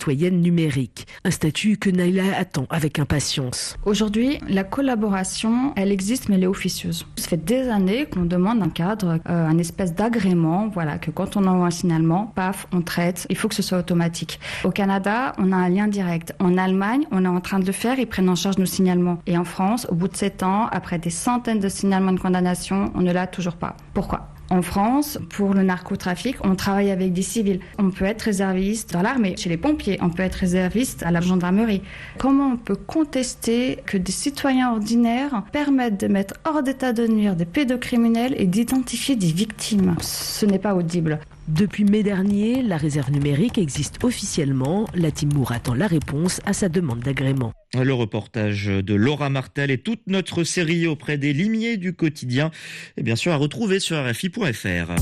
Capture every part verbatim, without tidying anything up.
citoyenne numérique. Un statut que Naila attend avec impatience. Aujourd'hui, la collaboration, elle existe, mais elle est officieuse. Ça fait des années qu'on demande un cadre, euh, un espèce d'agrément, voilà, que quand on envoie un signalement, paf, on traite. Il faut que ce soit automatique. Au Canada, on a un lien direct. En Allemagne, on est en train de le faire, ils prennent en charge nos signalements. Et en France, au bout de sept ans, après des centaines de signalements de condamnation, on ne l'a toujours pas. Pourquoi ? En France, pour le narcotrafic, on travaille avec des civils. On peut être réserviste dans l'armée, chez les pompiers. On peut être réserviste à la gendarmerie. Comment on peut contester que des citoyens ordinaires permettent de mettre hors d'état de nuire des pédocriminels et d'identifier des victimes ? Ce n'est pas audible. Depuis mai dernier, la réserve numérique existe officiellement. La Team Moore attend la réponse à sa demande d'agrément. Le reportage de Laura Martel et toute notre série auprès des limiers du quotidien est bien sûr à retrouver sur R F I point F R.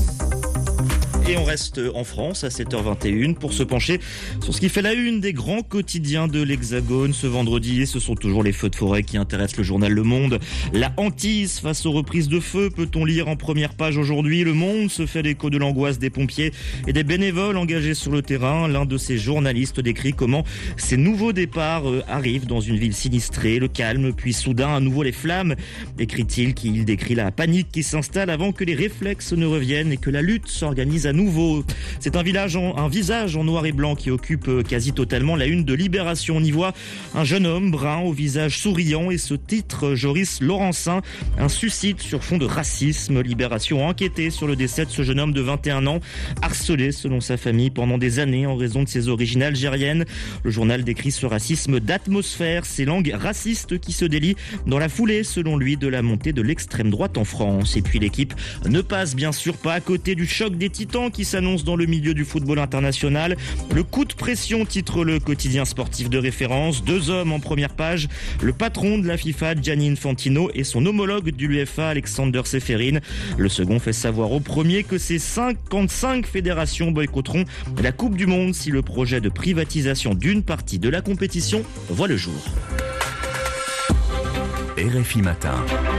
Et on reste en France à sept heures vingt et une pour se pencher sur ce qui fait la une des grands quotidiens de l'Hexagone ce vendredi. Et ce sont toujours les feux de forêt qui intéressent le journal Le Monde. La hantise face aux reprises de feu, peut-on lire en première page aujourd'hui. Le Monde se fait l'écho de l'angoisse des pompiers et des bénévoles engagés sur le terrain. L'un de ces journalistes décrit comment ces nouveaux départs arrivent dans une ville sinistrée. Le calme, puis soudain à nouveau les flammes. Écrit-il qu'il décrit la panique qui s'installe avant que les réflexes ne reviennent et que la lutte s'organise à nouveau. C'est un, village en, un visage en noir et blanc qui occupe quasi totalement la une de Libération. On y voit un jeune homme brun au visage souriant et ce titre, Joris Laurencin, un suicide sur fond de racisme. Libération a enquêté sur le décès de ce jeune homme de vingt et un ans, harcelé selon sa famille pendant des années en raison de ses origines algériennes. Le journal décrit ce racisme d'atmosphère, ces langues racistes qui se délient dans la foulée, selon lui, de la montée de l'extrême droite en France. Et puis l'équipe ne passe bien sûr pas à côté du choc des titans qui s'annonce dans le milieu du football international. Le coup de pression, titre le quotidien sportif de référence. Deux hommes en première page, le patron de la FIFA, Gianni Infantino, et son homologue du l'UEFA, Alexander Seferin. Le second fait savoir au premier que ces cinquante-cinq fédérations boycotteront la Coupe du Monde si le projet de privatisation d'une partie de la compétition voit le jour. R F I Matin.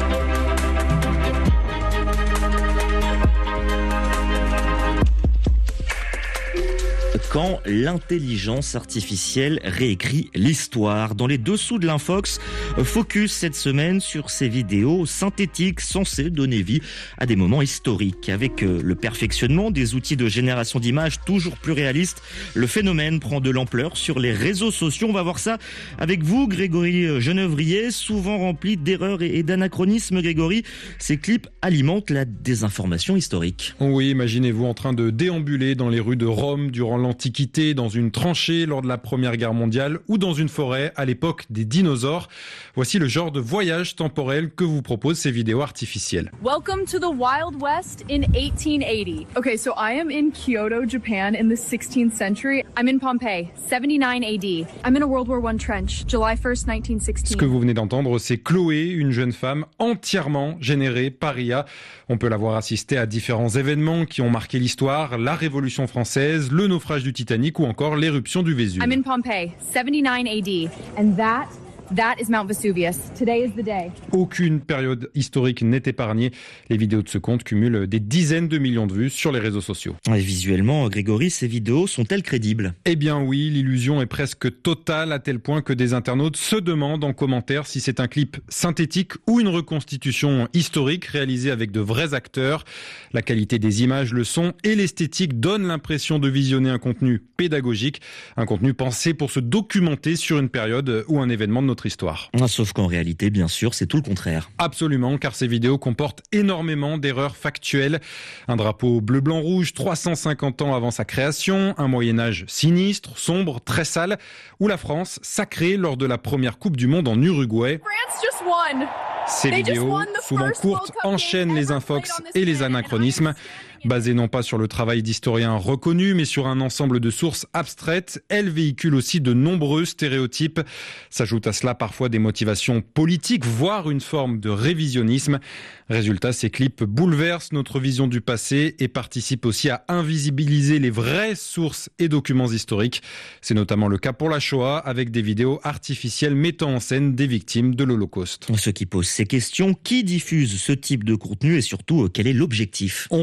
Quand l'intelligence artificielle réécrit l'histoire. Dans les dessous de l'Infox, focus cette semaine sur ces vidéos synthétiques censées donner vie à des moments historiques. Avec le perfectionnement des outils de génération d'images toujours plus réalistes, le phénomène prend de l'ampleur sur les réseaux sociaux. On va voir ça avec vous, Grégory Genevrier, souvent rempli d'erreurs et d'anachronismes. Grégory, ces clips alimentent la désinformation historique. Oui, imaginez-vous en train de déambuler dans les rues de Rome durant l'Antiquité, dans une tranchée lors de la Première Guerre mondiale ou dans une forêt à l'époque des dinosaures. Voici le genre de voyage temporel que vous proposent ces vidéos artificielles. Welcome to the Wild West in eighteen eighty. Okay, so I am in Kyoto, Japan in the sixteenth century. I'm in Pompeii, seventy-nine A D. I'm in a World War One trench, July first, nineteen sixteen. Ce que vous venez d'entendre, c'est Chloé, une jeune femme entièrement générée par I A. On peut la voir assister à différents événements qui ont marqué l'histoire, la Révolution française, le naufrage du Titanic ou encore l'éruption du Vésuve. I'm in Pompeii, seventy-nine A D, and that That is Mount Vesuvius. Today is the day. Aucune période historique n'est épargnée. Les vidéos de ce compte cumulent des dizaines de millions de vues sur les réseaux sociaux. Et visuellement, Grégory, ces vidéos sont-elles crédibles ? Eh bien oui, l'illusion est presque totale à tel point que des internautes se demandent en commentaire si c'est un clip synthétique ou une reconstitution historique réalisée avec de vrais acteurs. La qualité des images, le son et l'esthétique donnent l'impression de visionner un contenu pédagogique, un contenu pensé pour se documenter sur une période ou un événement de notre histoire. Sauf qu'en réalité, bien sûr, c'est tout le contraire. Absolument, car ces vidéos comportent énormément d'erreurs factuelles. Un drapeau bleu-blanc-rouge trois cent cinquante ans avant sa création, un Moyen-Âge sinistre, sombre, très sale, ou la France sacrée lors de la première Coupe du Monde en Uruguay. France just won. Ces vidéos, souvent courtes, enchaînent les infox et les anachronismes. Basées non pas sur le travail d'historiens reconnus, mais sur un ensemble de sources abstraites, elles véhiculent aussi de nombreux stéréotypes. S'ajoutent à cela parfois des motivations politiques, voire une forme de révisionnisme. Résultat, ces clips bouleversent notre vision du passé et participent aussi à invisibiliser les vraies sources et documents historiques. C'est notamment le cas pour la Shoah, avec des vidéos artificielles mettant en scène des victimes de l'Holocauste. Ce qui pose ces questions, qui diffuse ce type de contenu et surtout, quel est l'objectif ? On retrouve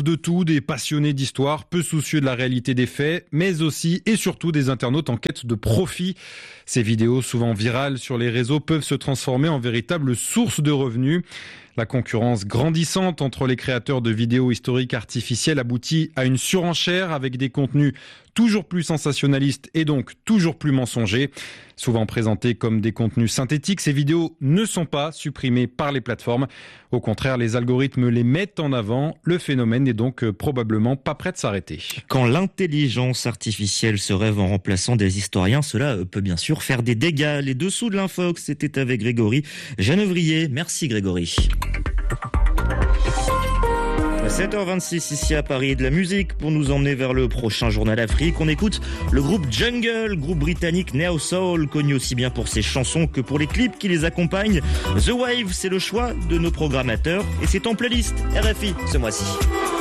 de tout, des passionnés d'histoire, peu soucieux de la réalité des faits, mais aussi et surtout des internautes en quête de profit. Ces vidéos, souvent virales sur les réseaux, peuvent se transformer en véritable source de revenus. La concurrence grandissante entre les créateurs de vidéos historiques artificielles aboutit à une surenchère avec des contenus toujours plus sensationnalistes et donc toujours plus mensongers. Souvent présentés comme des contenus synthétiques, ces vidéos ne sont pas supprimées par les plateformes. Au contraire, les algorithmes les mettent en avant. Le phénomène n'est donc probablement pas prêt de s'arrêter. Quand l'intelligence artificielle se rêve en remplaçant des historiens, cela peut bien sûr faire des dégâts. Les dessous de l'Infox, c'était avec Grégory Genevrier. Merci Grégory. sept heures vingt-six ici à Paris, de la musique pour nous emmener vers le prochain journal Afrique. On écoute le groupe Jungle, groupe britannique Neo Soul, connu aussi bien pour ses chansons que pour les clips qui les accompagnent. The Wave, c'est le choix de nos programmateurs et c'est en playlist R F I ce mois-ci.